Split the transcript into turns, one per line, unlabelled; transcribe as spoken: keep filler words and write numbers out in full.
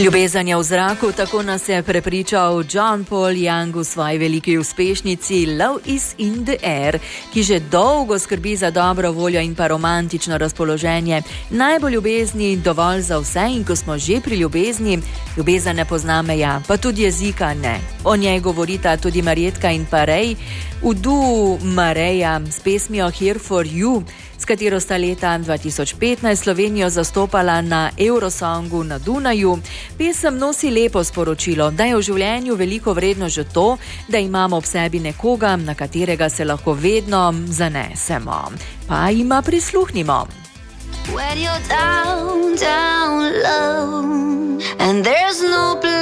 Ljubezen je v zraku, tako nas je prepričal John Paul Young v svoji veliki uspešnici Love is in the air, ki že dolgo skrbi za dobro voljo in pa romantično razpoloženje. Naj bo ljubezni dovolj za vse in ko smo že pri ljubezni, ljubezen ne pozna meja, pa tudi jezika ne. O njej govorita tudi Marjetka in pa Ray v duu Mareja s pesmijo Here for you, s katero sta leta dva tisoč petnajst Slovenijo zastopala na Eurosongu na Dunaju. Pesem nosi lepo sporočilo, da je v življenju veliko vredno že to, da imamo ob sebi nekoga, na katerega se lahko vedno zanesemo. Pa jima prisluhnimo.
When you're down, down low, and there's no